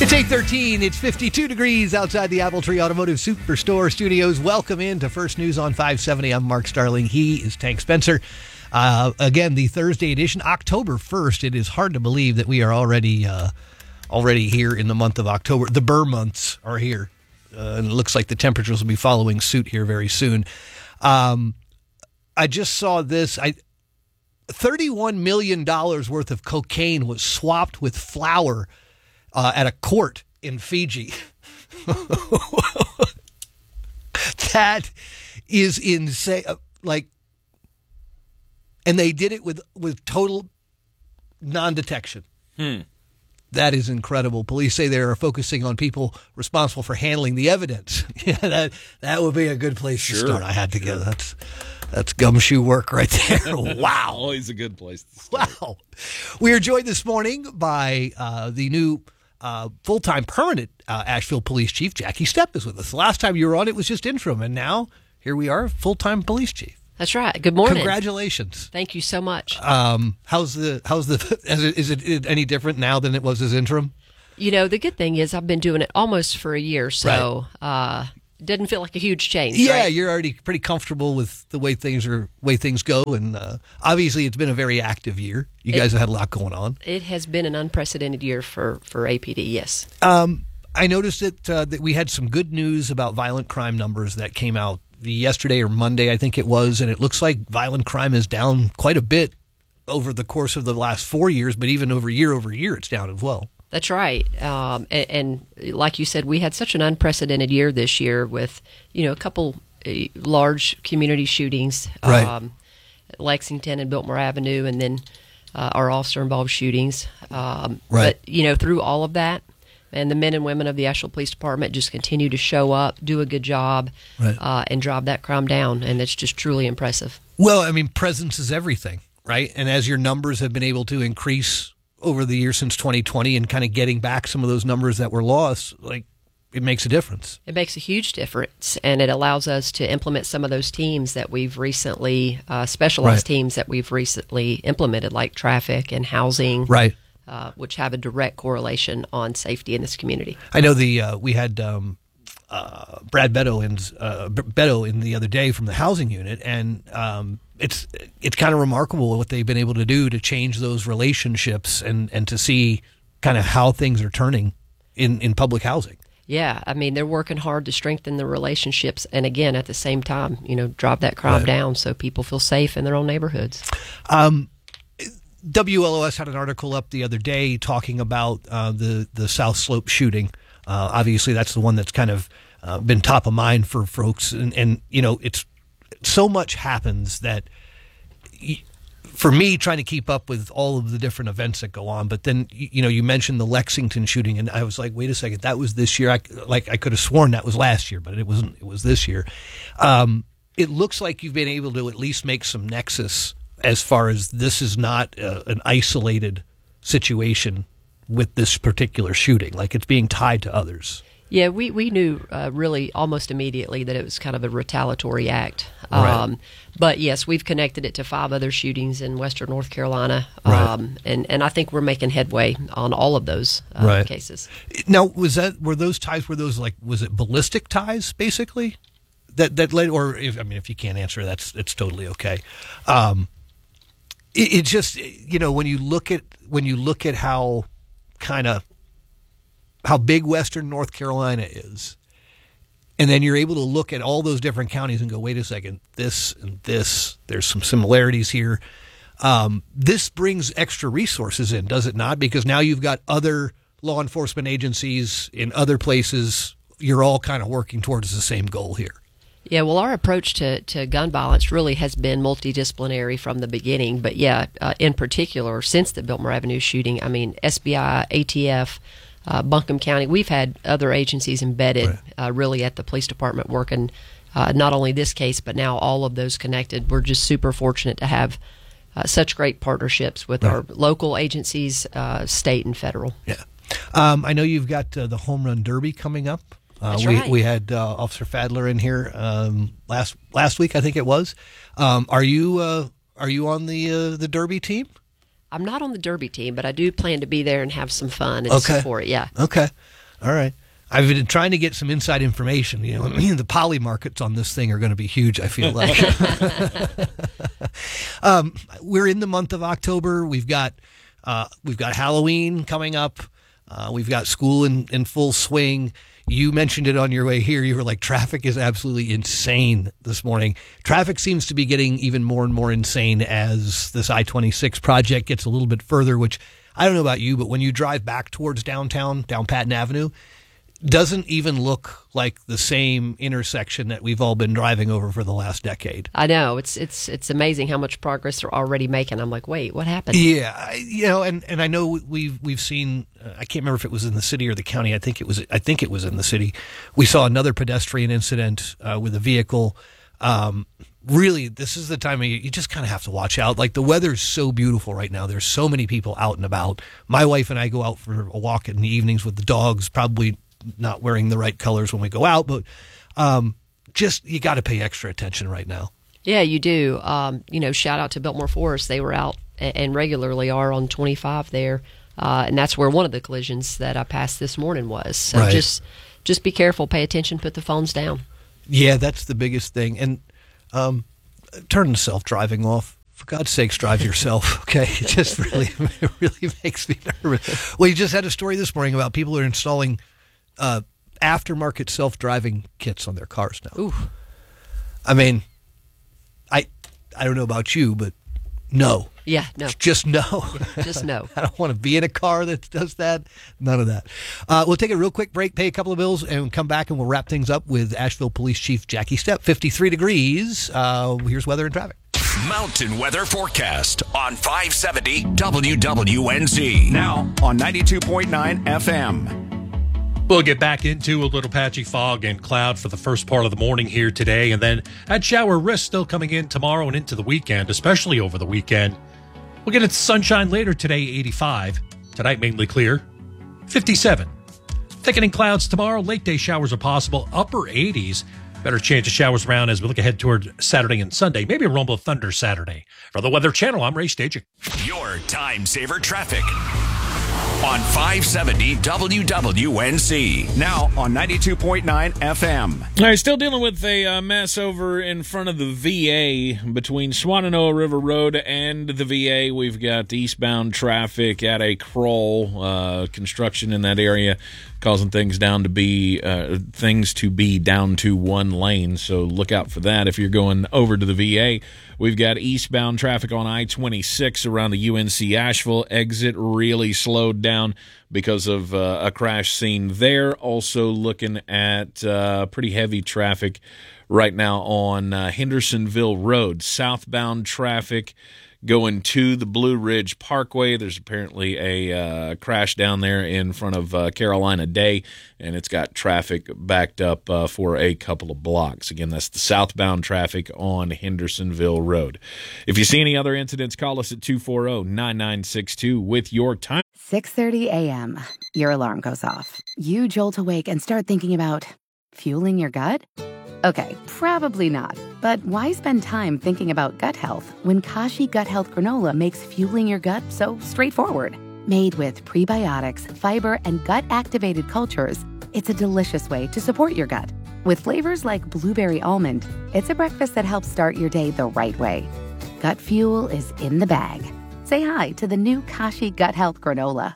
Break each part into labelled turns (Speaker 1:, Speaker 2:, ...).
Speaker 1: It's 8:13. It's 52 degrees outside the Apple Tree Automotive Superstore studios. Welcome in to First News on 570. I'm Mark Starling. He is Tank Spencer. Again, the Thursday edition, October 1st. It is hard to believe that we are already here in the month of October. The Burr months are here. And it looks like the temperatures will be following suit here very soon. I just saw this. $31 million worth of cocaine was swapped with flour at a court in Fiji. That is insane. And they did it with total non-detection. That is incredible. Police say they are focusing on people responsible for handling the evidence. Yeah, that would be a good place to start. I had to get that's gumshoe work right there. Wow.
Speaker 2: Always a good place to start.
Speaker 1: Wow. We are joined this morning by the new full-time permanent Asheville Police Chief, Jackie Stepp, is with us. The last time you were on, it was just interim, and now here we are, full-time police chief.
Speaker 3: That's right. Good morning.
Speaker 1: Congratulations.
Speaker 3: Thank you so much.
Speaker 1: Is it any different now than it was as interim?
Speaker 3: You know, the good thing is I've been doing it almost for a year, so it doesn't feel like a huge change.
Speaker 1: Yeah,
Speaker 3: right?
Speaker 1: You're already pretty comfortable with the way things go, and obviously it's been a very active year. You guys have had a lot going on.
Speaker 3: It has been an unprecedented year for APD, yes.
Speaker 1: I noticed that we had some good news about violent crime numbers that came out yesterday or Monday, I think it was, and it looks like violent crime is down quite a bit over the course of the last 4 years, but even over year, it's down as well.
Speaker 3: That's right. And like you said, we had such an unprecedented year this year with, a couple large community shootings,
Speaker 1: right.
Speaker 3: Lexington and Biltmore Avenue, and then our officer-involved shootings.
Speaker 1: Right.
Speaker 3: But, through all of that, and the men and women of the Asheville Police Department just continue to show up, do a good job,
Speaker 1: right.
Speaker 3: And drive that crime down. And it's just truly impressive.
Speaker 1: Well, I mean, presence is everything, right? And as your numbers have been able to increase over the year since 2020 and kind of getting back some of those numbers that were lost, it makes a difference.
Speaker 3: It makes a huge difference, and it allows us to implement some of those teams that we've recently, specialized teams that we've recently implemented, like traffic and housing.
Speaker 1: Right.
Speaker 3: Which have a direct correlation on safety in this community.
Speaker 1: I know we had Brad Beto in the other day from the housing unit, and it's kind of remarkable what they've been able to do to change those relationships and to see kind of how things are turning in public housing.
Speaker 3: Yeah, I mean, they're working hard to strengthen the relationships, and again, at the same time, drive that crime down so people feel safe in their own neighborhoods.
Speaker 1: WLOS had an article up the other day talking about the South Slope shooting. Obviously, that's the one that's kind of been top of mind for folks. And it's so much happens that for me, trying to keep up with all of the different events that go on. But then, you mentioned the Lexington shooting, and I was like, wait a second, that was this year. I could have sworn that was last year, but it wasn't. It was this year. It looks like you've been able to at least make some nexus as far as this is not an isolated situation with this particular shooting, like it's being tied to others.
Speaker 3: Yeah, we knew really almost immediately that it was kind of a retaliatory act.
Speaker 1: Right.
Speaker 3: But yes, we've connected it to 5 other shootings in western North Carolina.
Speaker 1: Right.
Speaker 3: And I think we're making headway on all of those cases.
Speaker 1: Now, was it ballistic ties, basically? That led, or if you can't answer, it's totally okay. It just, when you look at how big western North Carolina is, and then you're able to look at all those different counties and go, wait a second, this and this, there's some similarities here. This brings extra resources in, does it not? Because now you've got other law enforcement agencies in other places. You're all kind of working towards the same goal here.
Speaker 3: Yeah, well, our approach to gun violence really has been multidisciplinary from the beginning. But yeah, in particular, since the Biltmore Avenue shooting, I mean, SBI, ATF, Buncombe County, we've had other agencies embedded really at the police department working not only this case, but now all of those connected. We're just super fortunate to have such great partnerships with our local agencies, state and federal.
Speaker 1: Yeah. I know you've got the Home Run Derby coming up. We had Officer Fadler in here last week, I think it was. Are you on the Derby team?
Speaker 3: I'm not on the Derby team, but I do plan to be there and have some fun and support. Yeah.
Speaker 1: Okay. All right. I've been trying to get some inside information. The poly markets on this thing are going to be huge, I feel like. We're in the month of October. We've got Halloween coming up. We've got school in full swing. You mentioned it on your way here. You were like, traffic is absolutely insane this morning. Traffic seems to be getting even more and more insane as this I-26 project gets a little bit further, which I don't know about you, but when you drive back towards downtown, down Patton Avenue, doesn't even look like the same intersection that we've all been driving over for the last decade.
Speaker 3: I know. It's amazing how much progress they're already making. I'm like, wait, what happened?
Speaker 1: Yeah, and I know we've seen. I can't remember if it was in the city or the county. I think it was in the city. We saw another pedestrian incident with a vehicle. Really, this is the time of year you just kind of have to watch out. Like, the weather's so beautiful right now. There's so many people out and about. My wife and I go out for a walk in the evenings with the dogs, probably not wearing the right colors when we go out, but just you got to pay extra attention right now.
Speaker 3: Yeah, you do. Shout out to Biltmore Forest. They were out and regularly are on 25 there, and that's where one of the collisions that I passed this morning was. So
Speaker 1: right.
Speaker 3: just be careful, pay attention, put the phones down.
Speaker 1: Yeah, that's the biggest thing. And turn the self-driving off. For God's sakes, drive yourself, okay? It just really makes me nervous. Well, you just had a story this morning about people who are installing aftermarket self-driving kits on their cars now.
Speaker 3: Ooh.
Speaker 1: I mean, I don't know about you, but no.
Speaker 3: Yeah, no.
Speaker 1: Just no.
Speaker 3: Just no.
Speaker 1: I don't want to be in a car that does that. None of that. We'll take a real quick break, pay a couple of bills, and come back and we'll wrap things up with Asheville Police Chief Jackie Stepp. 53 degrees. Here's weather and traffic.
Speaker 2: Mountain weather forecast on 570 WWNZ. Now on 92.9 FM.
Speaker 4: We'll get back into a little patchy fog and cloud for the first part of the morning here today, and then that shower risk still coming in tomorrow and into the weekend, especially over the weekend. We'll get into sunshine later today, 85. Tonight, mainly clear, 57. Thickening clouds tomorrow. Late day showers are possible, upper 80s. Better chance of showers around as we look ahead toward Saturday and Sunday. Maybe a rumble of thunder Saturday. For the Weather Channel, I'm Ray Staging.
Speaker 2: Your time saver traffic on 570 WWNZ. Now on 92.9 FM.
Speaker 5: All right, still dealing with a mess over in front of the VA between Swannanoa River Road and the VA. We've got eastbound traffic at a crawl, construction in that area, causing things to be down to one lane. So look out for that if you're going over to the VA. We've got eastbound traffic on I-26 around the UNC Asheville exit really slowed down because of a crash scene there. Also looking at pretty heavy traffic right now on Hendersonville Road. Southbound traffic going to the Blue Ridge Parkway. There's apparently a crash down there in front of Carolina Day, and it's got traffic backed up for a couple of blocks. Again, that's the southbound traffic on Hendersonville Road. If you see any other incidents, call us at 240-9962 with your time.
Speaker 6: 6:30 a.m. Your alarm goes off. You jolt awake and start thinking about fueling your gut? Okay, probably not. But why spend time thinking about gut health when Kashi Gut Health Granola makes fueling your gut so straightforward? Made with prebiotics, fiber, and gut-activated cultures, it's a delicious way to support your gut. With flavors like blueberry almond, it's a breakfast that helps start your day the right way. Gut fuel is in the bag. Say hi to the new Kashi Gut Health Granola.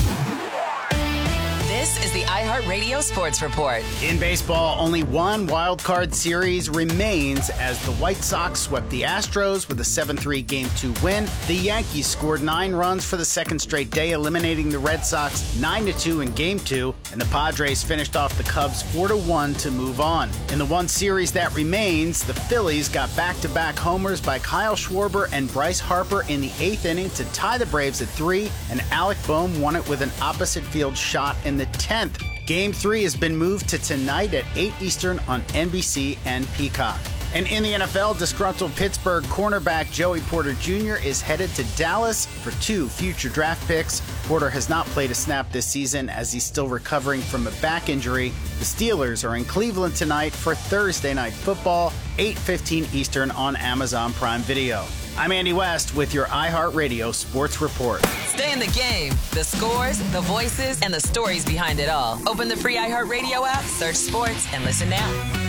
Speaker 7: This is the iHeartRadio Sports Report.
Speaker 8: In baseball, only one wild card series remains as the White Sox swept the Astros with a 7-3 Game 2 win. The Yankees scored 9 runs for the second straight day, eliminating the Red Sox 9-2 in Game 2, and the Padres finished off the Cubs 4-1 to move on. In the one series that remains, the Phillies got back-to-back homers by Kyle Schwarber and Bryce Harper in the 8th inning to tie the Braves at 3, and Alec Boehm won it with an opposite field shot in the 10th. Game 3 has been moved to tonight at 8 Eastern on NBC and Peacock. And in the NFL, disgruntled Pittsburgh cornerback Joey Porter Jr. is headed to Dallas for 2 future draft picks. Porter has not played a snap this season as he's still recovering from a back injury. The Steelers are in Cleveland tonight for Thursday Night Football, 8:15 Eastern on Amazon Prime Video. I'm Andy West with your iHeartRadio Sports Report.
Speaker 7: Stay in the game. The scores, the voices, and the stories behind it all. Open the free iHeartRadio app, search sports, and listen now.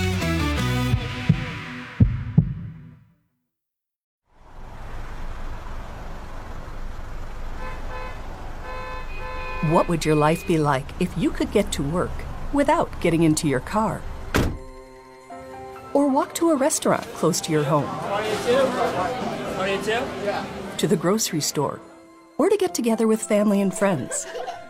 Speaker 9: What would your life be like if you could get to work without getting into your car? Or walk to a restaurant close to your home? To the grocery store? Or to get together with family and friends?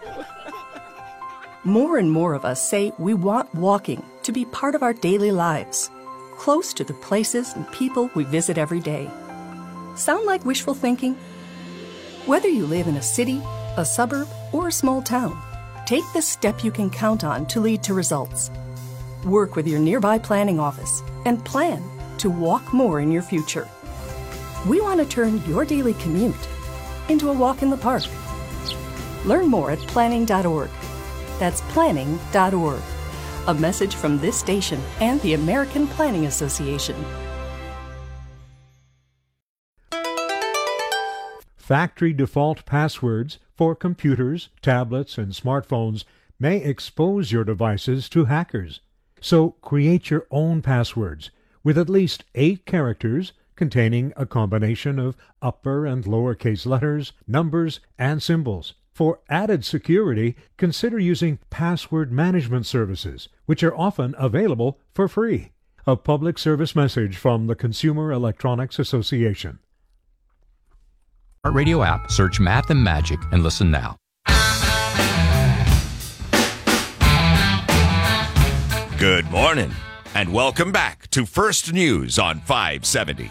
Speaker 9: More and more of us say we want walking to be part of our daily lives, close to the places and people we visit every day. Sound like wishful thinking? Whether you live in a city, a suburb, or a small town, take the step you can count on to lead to results. Work with your nearby planning office and plan to walk more in your future. We want to turn your daily commute into a walk in the park. Learn more at planning.org. That's planning.org. A message from this station and the American Planning Association.
Speaker 10: Factory default passwords for computers, tablets, and smartphones may expose your devices to hackers. So create your own passwords with at least 8 characters containing a combination of upper and lowercase letters, numbers, and symbols. For added security, consider using password management services, which are often available for free. A public service message from the Consumer Electronics Association.
Speaker 11: Our radio app, search Math and Magic, and listen now.
Speaker 2: Good morning, and welcome back to First News on 570.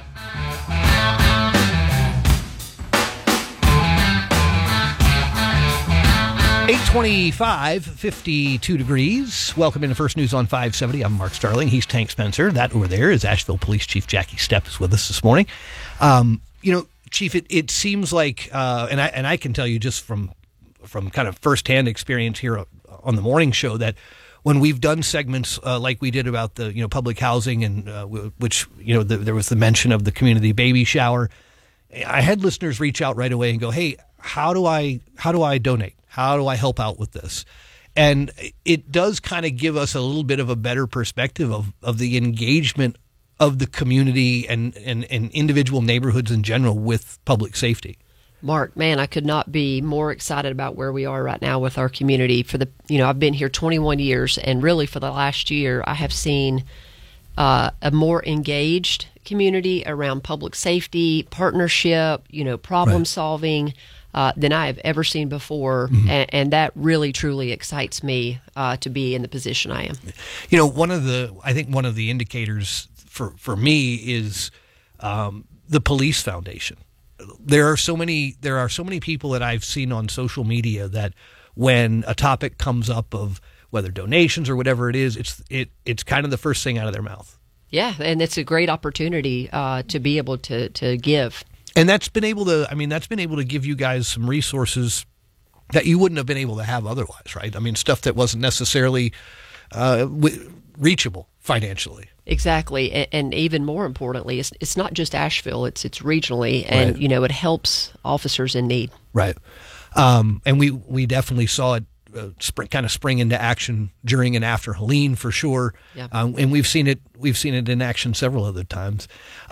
Speaker 1: .825, 52 degrees. Welcome into First News on 570. I'm Mark Starling. He's Tank Spencer. That over there is Asheville Police Chief Jackie Stepp is with us this morning. Chief, it seems like, and I can tell you just from kind of firsthand experience here on the morning show that when we've done segments like we did about the public housing and which there was the mention of the community baby shower, I had listeners reach out right away and go, "Hey, how do I donate? How do I help out with this?" And it does kind of give us a little bit of a better perspective of the engagement of the community and individual neighborhoods in general with public safety.
Speaker 3: Mark, man, I could not be more excited about where we are right now with our community. I've been here 21 years, and really for the last year, I have seen a more engaged community around public safety, partnership, problem solving than I have ever seen before, and that really truly excites me to be in the position I am.
Speaker 1: I think one of the indicators for me is the police foundation. There are so many people that I've seen on social media that when a topic comes up of whether donations or whatever it is, it's kind of the first thing out of their mouth.
Speaker 3: Yeah, and it's a great opportunity to be able to give.
Speaker 1: And that's been able to give you guys some resources that you wouldn't have been able to have otherwise, right? I mean, stuff that wasn't necessarily reachable financially.
Speaker 3: Exactly, and even more importantly, it's not just Asheville; it's regionally, and it helps officers in need. Right,
Speaker 1: and we definitely saw it spring into action during and after Helene for sure. Yeah. And we've seen it in action several other times.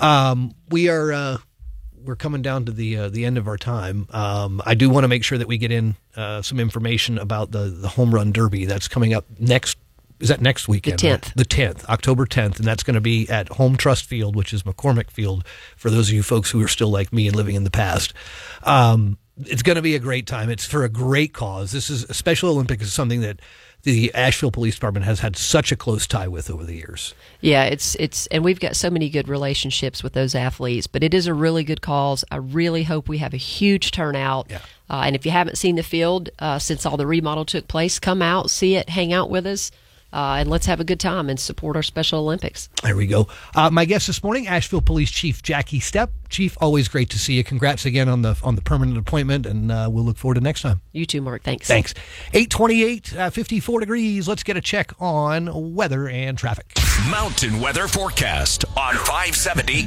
Speaker 1: We're coming down to the end of our time. I do want to make sure that we get in some information about the Home Run Derby that's coming up next. Is that next weekend?
Speaker 3: The 10th.
Speaker 1: Right? The 10th, October 10th, and that's going to be at Home Trust Field, which is McCormick Field, for those of you folks who are still like me and living in the past. It's going to be a great time. It's for a great cause. This is a Special Olympics is something that the Asheville Police Department has had such a close tie with over the years.
Speaker 3: Yeah, it's and we've got so many good relationships with those athletes, but it is a really good cause. I really hope we have a huge turnout. Yeah. And if you haven't seen the field since all the remodel took place, come out, see it, hang out with us. and let's have a good time and support our Special Olympics.
Speaker 1: There we go. My guest this morning, Asheville Police Chief Jackie Stepp. Chief, always great to see you. Congrats again on the permanent appointment, and we'll look forward to next time.
Speaker 3: You too, Mark. Thanks.
Speaker 1: 8:28, 54 degrees. Let's get a check on weather and traffic.
Speaker 2: Mountain weather forecast on 570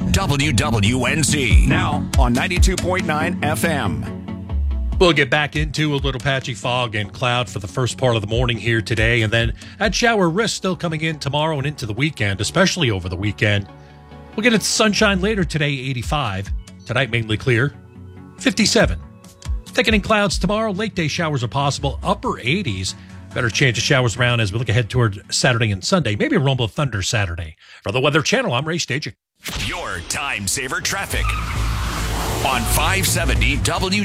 Speaker 2: WWNZ. Now on 92.9 FM.
Speaker 4: We'll get back into a little patchy fog and cloud for the first part of the morning here today, and then that shower risk still coming in tomorrow and into the weekend, especially over the weekend. We'll get into sunshine later today, 85. Tonight, mainly clear, 57. Thickening clouds tomorrow. Late day showers are possible, upper 80s. Better change of showers around as we look ahead toward Saturday and Sunday. Maybe a rumble of thunder Saturday. For the Weather Channel, I'm Ray Staging.
Speaker 2: Your time saver traffic on 570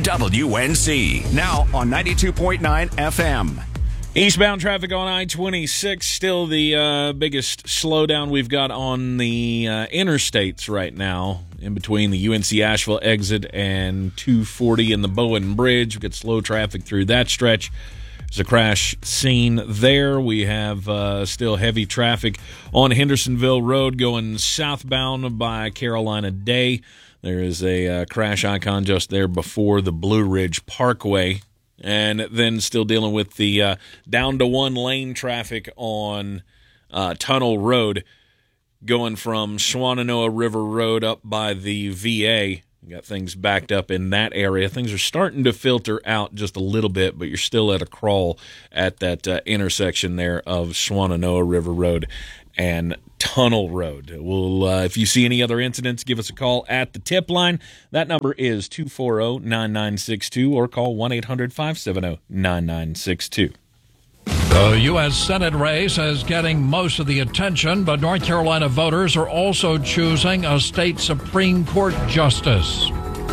Speaker 2: WWNZ. Now on 92.9 FM.
Speaker 5: Eastbound traffic on I-26, still the biggest slowdown we've got on the interstates right now, in between the UNC Asheville exit and 240 and the Bowen Bridge. We've got slow traffic through that stretch. There's a crash scene there. We have still heavy traffic on Hendersonville Road going southbound by Carolina Day. There is a crash icon just there before the Blue Ridge Parkway. And then still dealing with the down to one lane traffic on Tunnel Road going from Swannanoa River Road up by the VA. You got things backed up in that area. Things are starting to filter out just a little bit, but you're still at a crawl at that intersection there of Swannanoa River Road and Tunnel Road. We'll, if you see any other incidents, give us a call at the tip line. That number is 240-9962 or call 1-800-570-9962.
Speaker 12: The U.S. Senate race is getting most of the attention, but North Carolina voters are also choosing a state Supreme Court justice.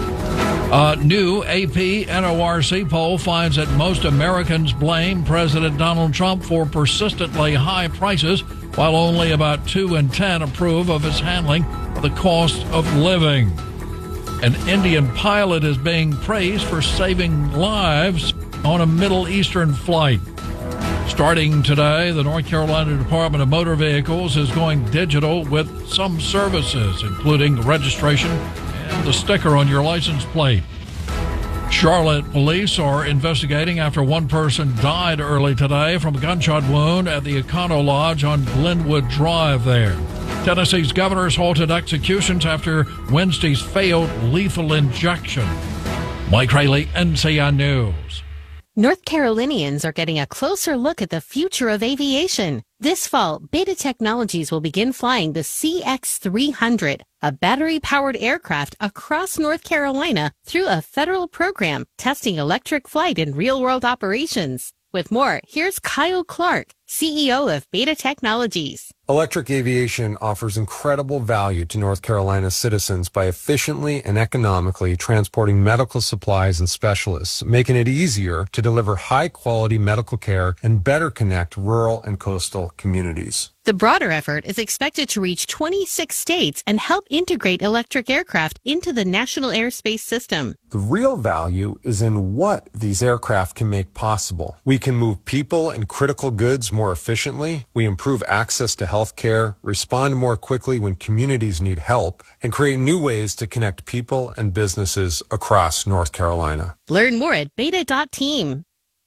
Speaker 12: A new AP NORC poll finds that most Americans blame President Donald Trump for persistently high prices, while only about 2 in 10 approve of his handling of the cost of living. An Indian pilot is being praised for saving lives on a Middle Eastern flight. Starting today, the North Carolina Department of Motor Vehicles is going digital with some services, including registration and the sticker on your license plate. Charlotte police are investigating after one person died early today from a gunshot wound at the Econo Lodge on Glenwood Drive there. Tennessee's governors halted executions after Wednesday's failed lethal injection. Mike Rayleigh, NCI News.
Speaker 13: North Carolinians are getting a closer look at the future of aviation. This fall, Beta Technologies will begin flying the CX-300, a battery-powered aircraft across North Carolina through a federal program testing electric flight in real-world operations. With more, here's Kyle Clark, CEO of Beta Technologies.
Speaker 14: Electric aviation offers incredible value to North Carolina citizens by efficiently and economically transporting medical supplies and specialists, making it easier to deliver high-quality medical care and better connect rural and coastal communities.
Speaker 13: The broader effort is expected to reach 26 states and help integrate electric aircraft into the national airspace system.
Speaker 14: The real value is in what these aircraft can make possible. We can move people and critical goods more efficiently. We improve access to health care, respond more quickly when communities need help, and create new ways to connect people and businesses across North Carolina.
Speaker 13: Learn more at beta.team.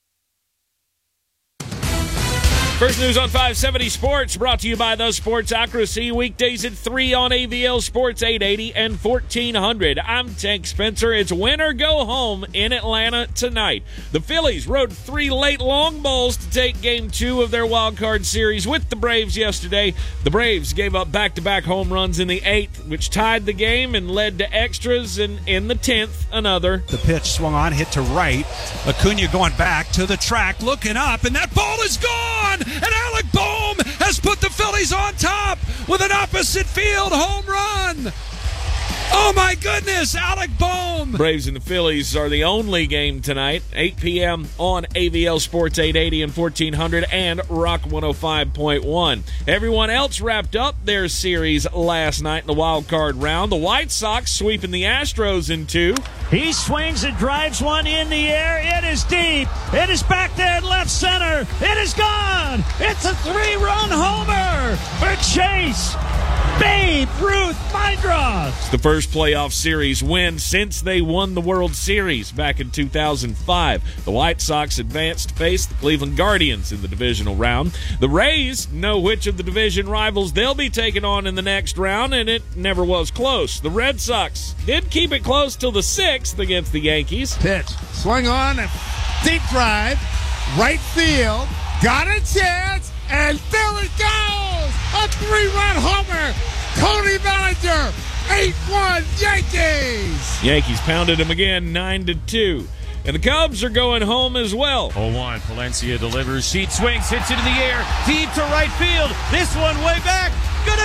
Speaker 5: First News on 570 Sports, brought to you by The Sportsocracy, weekdays at 3 on AVL Sports 880 and 1400. I'm Tank Spencer. It's win or go home in Atlanta tonight. The Phillies rode 3 late long balls to take Game 2 of their wild card series with the Braves yesterday. The Braves gave up back-to-back home runs in the 8th, which tied the game and led to extras, and in the 10th, another.
Speaker 15: The pitch swung on, hit to right. Acuna going back to the track, looking up, and that ball is gone! And Alec Bohm has put the Phillies on top with an opposite field home run. Oh, my goodness, Alec Bohm.
Speaker 5: Braves and the Phillies are the only game tonight, 8 p.m. on AVL Sports 880 and 1400 and Rock 105.1. Everyone else wrapped up their series last night in the wild card round. The White Sox sweeping the Astros in 2.
Speaker 16: He swings and drives one in the air. It is deep. It is back there in left center. It is gone.
Speaker 15: on. It's a 3-run homer for Chase Babe Ruth Mindroth.
Speaker 5: It's the first playoff series win since they won the World Series back in 2005. The White Sox advanced to face the Cleveland Guardians in the divisional round. The Rays know which of the division rivals they'll be taking on in the next round, and it never was close. The Red Sox did keep it close till the 6th against the Yankees.
Speaker 16: Pitch, swung on, deep drive, right field, got a chance, and there it goes! A 3-run homer! Cody Bellinger, 8-1 Yankees!
Speaker 5: Yankees pounded them again, 9-2. And the Cubs are going home as well.
Speaker 17: 0-1, Valencia delivers, Sheet swings, hits it in the air, deep to right field. This one way back, gonna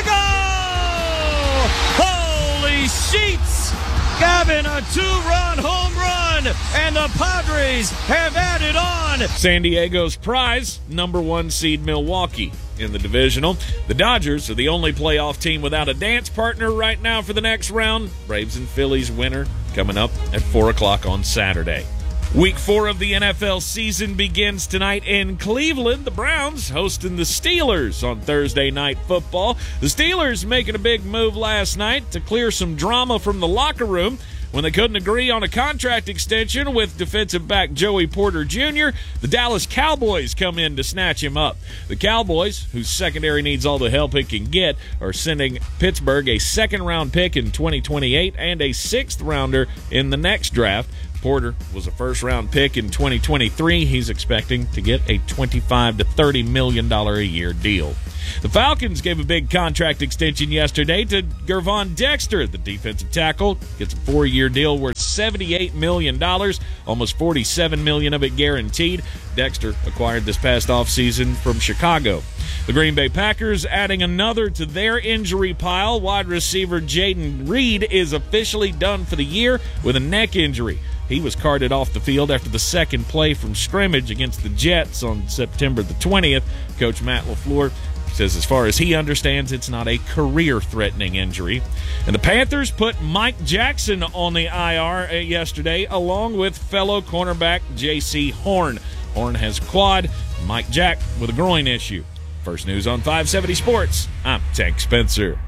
Speaker 17: go! Holy Sheets! Gavin, a 2-run home run, and the Padres have added on.
Speaker 5: San Diego's prize, number 1 seed Milwaukee in the divisional. The Dodgers are the only playoff team without a dance partner right now for the next round. Braves and Phillies winner coming up at 4 o'clock on Saturday. Week 4 of the NFL season begins tonight in Cleveland. The Browns hosting the Steelers on Thursday Night Football. The Steelers making a big move last night to clear some drama from the locker room when they couldn't agree on a contract extension with defensive back Joey Porter Jr. The Dallas Cowboys come in to snatch him up. The Cowboys, whose secondary needs all the help it can get, are sending Pittsburgh a 2nd-round pick in 2028 and a 6th-rounder in the next draft. Porter was a first-round pick in 2023. He's expecting to get a $25 to $30 million a year deal. The Falcons gave a big contract extension yesterday to Gervon Dexter. The defensive tackle gets a 4-year deal worth $78 million, almost $47 million of it guaranteed. Dexter acquired this past offseason from Chicago. The Green Bay Packers adding another to their injury pile. Wide receiver Jaden Reed is officially done for the year with a neck injury. He was carted off the field after the second play from scrimmage against the Jets on September the 20th. Coach Matt LaFleur says as far as he understands, it's not a career-threatening injury. And the Panthers put Mike Jackson on the IR yesterday, along with fellow cornerback J.C. Horn. Horn has a quad, Mike Jack with a groin issue. First News on 570 Sports, I'm Tank Spencer.